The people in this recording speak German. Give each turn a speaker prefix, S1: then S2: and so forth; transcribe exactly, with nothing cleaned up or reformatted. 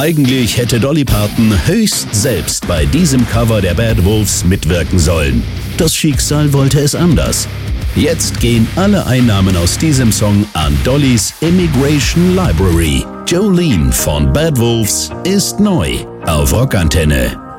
S1: Eigentlich hätte Dolly Parton höchst selbst bei diesem Cover der Bad Wolves mitwirken sollen. Das Schicksal wollte es anders. Jetzt gehen alle Einnahmen aus diesem Song an Dollys Immigration Library. Jolene von Bad Wolves ist neu auf Rockantenne.